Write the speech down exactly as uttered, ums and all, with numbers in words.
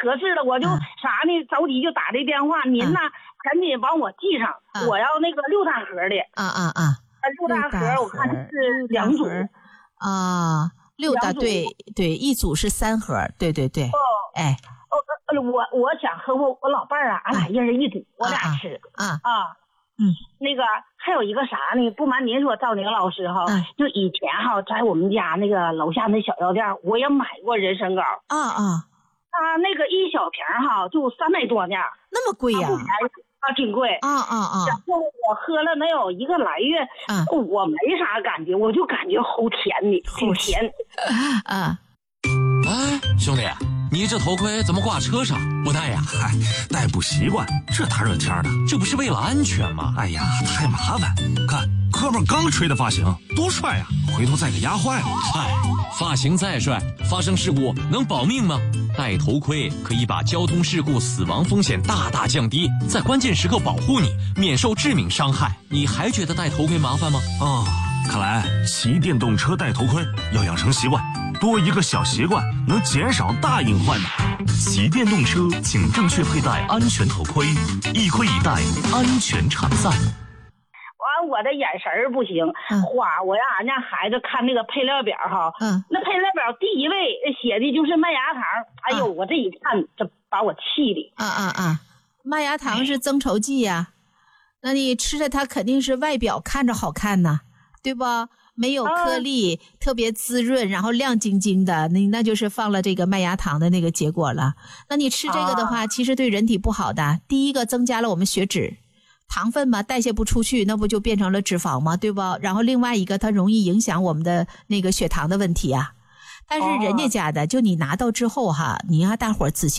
合适了，我就啥呢？着急就打这电话，您呢赶紧帮我记上，我要那个六大盒的。 啊啊啊！ 六大盒，我看是两组啊，六大对对，一组是三盒，对对对。哦，哎， 哦，我我想和我我老伴儿啊，俺俩一人一组，我俩吃啊啊。 嗯， 那个还有一个啥呢？不瞒您说，赵宁老师哈，就以前哈，在我们家那个楼下那小药店，我也买过人参膏。 啊啊， 啊，那个一小瓶哈，就三百多呢， 那么贵呀？ 啊，挺贵。 啊啊啊！ 然后我喝了能有一个来月， 啊， 我没啥感觉，我就感觉齁甜的，挺甜。 啊， 哎，兄弟。你这头盔怎么挂车上不戴呀？ 嗨，戴不习惯，这大热天的， 这不是为了安全吗？ 哎呀，太麻烦！看哥们刚吹的发型，多帅呀！回头再给压坏了。 嗨，发型再帅，发生事故能保命吗？戴头盔可以把交通事故死亡风险大大降低，在关键时刻保护你，免受致命伤害。你还觉得戴头盔麻烦吗？ 哦，看来骑电动车戴头盔要养成习惯。多一个小习惯，能减少大隐患的。 骑电动车请正确佩戴安全头盔，一盔一戴，安全常在。 完，我的眼神儿不行， 嗯、 花，我让俺家孩子看那个配料表哈， 嗯， 那配料表第一位写的就是麦芽糖，哎呦，嗯、我这一看，这把我气的。 啊啊啊！麦芽糖是增稠剂呀、啊，那你吃着它肯定是外表看着好看呐，对吧？没有颗粒、啊、特别滋润，然后亮晶晶的，那那就是放了这个麦芽糖的那个结果了。那你吃这个的话、啊、其实对人体不好的。第一个增加了我们血脂，糖分嘛代谢不出去，那不就变成了脂肪吗？对吧？然后另外一个它容易影响我们的那个血糖的问题啊。但是人家家的、啊、就你拿到之后哈，你让大伙儿仔细